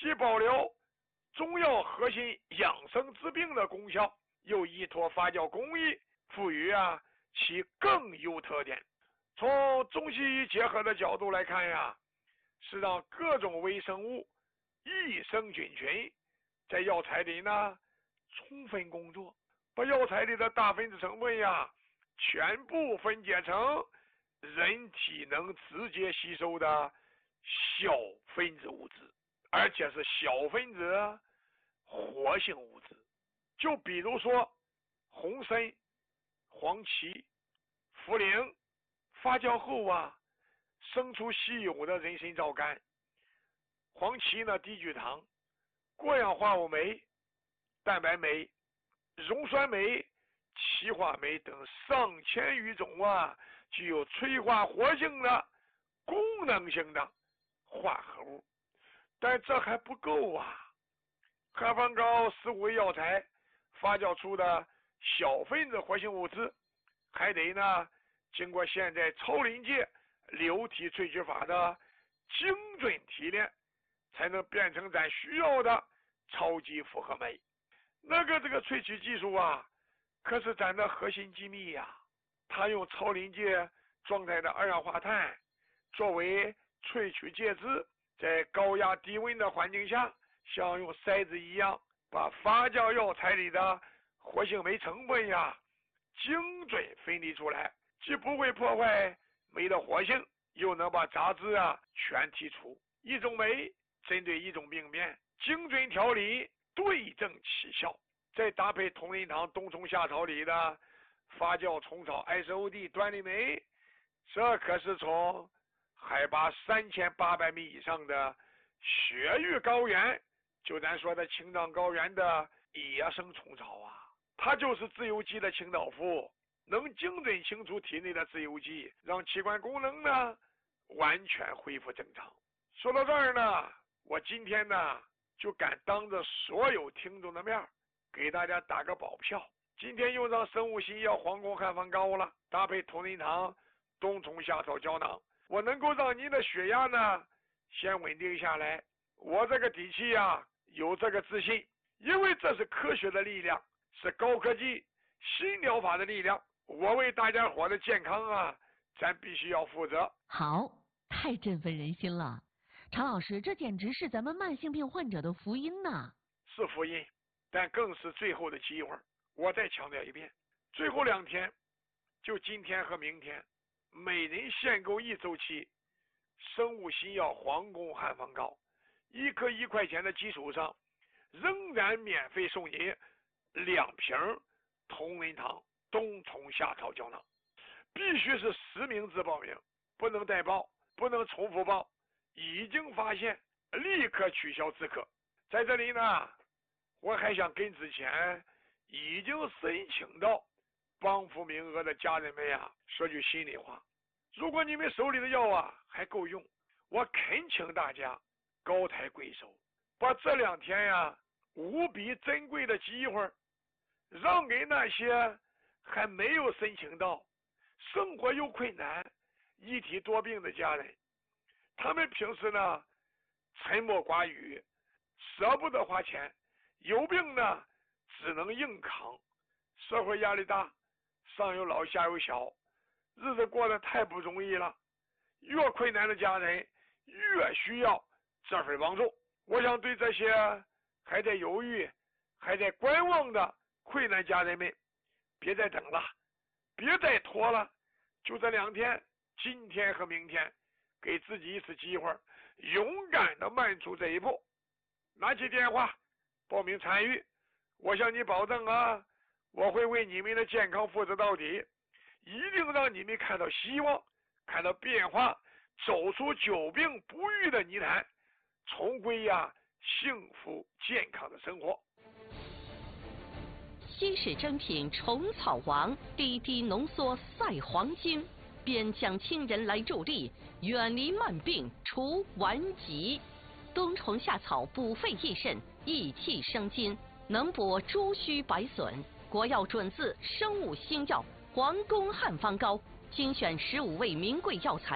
既保留中药核心养生治病的功效，又依托发酵工艺，赋予其更有特点。从中西医结合的角度来看是让各种微生物、益生菌群在药材里充分工作，把药材里的大分子成分全部分解成人体能直接吸收的小分子物质，而且是小分子活性物质。就比如说红参、黄芪、茯苓发酵后生出稀有的人参皂苷，黄芪低聚糖、过氧化物酶、蛋白酶、溶酸酶、歧化酶等上千余种具有催化活性的功能性的化合物。但这还不够汉方膏是为药材发酵出的小分子活性物质，还得经过现在超临界流体萃取法的精准提炼，才能变成咱需要的超级复合酶。这个萃取技术可是咱的核心机密它用超临界状态的二氧化碳作为萃取介质，在高压低温的环境下，像用筛子一样把发酵药材里的活性酶成分精准分离出来，既不会破坏酶的活性，又能把杂质全剔除。一种酶针对一种病变，精准调理，对症起效。再搭配同仁堂冬虫夏草里的发酵虫草 SOD 端粒酶，这可是从海拔3800米以上的雪域高原，就咱说的青藏高原的野生虫草它就是自由基的清道夫，能精准清除体内的自由基，让器官功能完全恢复正常。说到这儿我今天就敢当着所有听众的面给大家打个保票，今天用上生物新药皇宫汉方膏了，搭配同仁堂冬虫夏草胶囊，我能够让您的血压先稳定下来。我这个底气有这个自信，因为这是科学的力量，是高科技新疗法的力量。我为大家伙的健康咱必须要负责。 好，太振奋人心了。常老师，这简直是咱们慢性病患者的福音是福音，但更是最后的机会。我再强调一遍，最后2天，就今天和明天，每人限购1周期生物新药皇宫汉方膏，1颗1块钱的基础上，仍然免费送您2瓶同仁堂冬虫夏草胶囊。必须是实名制报名，不能代报，不能重复报，已经发现立刻取消即可。在这里我还想跟之前已经申请到帮扶名额的家人们说句心里话，如果你们手里的药还够用，我恳请大家高抬贵手，把这2天无比珍贵的机会让给那些还没有申请到、生活又困难、一体多病的家人。他们平时沉默寡语，舍不得花钱，有病只能硬扛，社会压力大，上有老下有小，日子过得太不容易了。越困难的家人越需要这份帮助。我想对这些还在犹豫、还在观望的困难家人们，别再等了，别再拖了，就这2天，今天和明天，给自己一次机会，勇敢的迈出这一步，拿起电话报名参与。我向你保证我会为你们的健康负责到底，一定让你们看到希望，看到变化，走出久病不愈的泥潭，重归幸福健康的生活。 稀世珍品虫草王，滴滴浓缩赛黄金，边疆亲人来助力，远离慢病除顽疾。冬虫夏草补肺益肾，益气生津，能补诸虚百损。国药准字生物新药皇宫汉方膏，精选15味名贵药材。